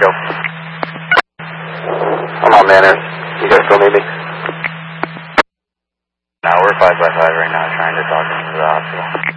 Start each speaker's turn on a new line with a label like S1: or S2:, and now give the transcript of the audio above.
S1: go. I'm on Manners. You guys still need me?
S2: No, we're 5 by 5 right now, trying to talk into the hospital.